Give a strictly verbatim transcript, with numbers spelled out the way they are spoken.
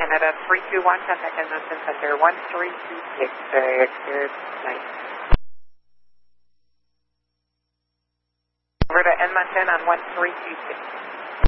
Canada three two one, contact Edmonton Center one three two six, uh, good night. Over to Edmonton on one three two six.